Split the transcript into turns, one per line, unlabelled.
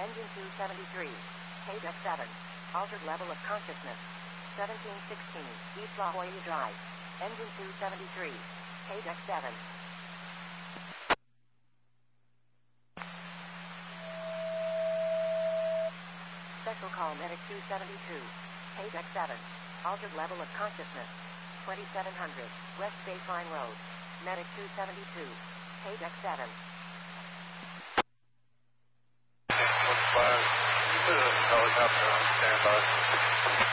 Engine 273. Page X7. Altered level of consciousness. 1716. East La Jolla Drive. Engine 273. Page X7. Special call Medic 272. Page X7. Altered level of consciousness. 2700. West Baseline Road. Medic 272. Page X7.
Helicopter on standby.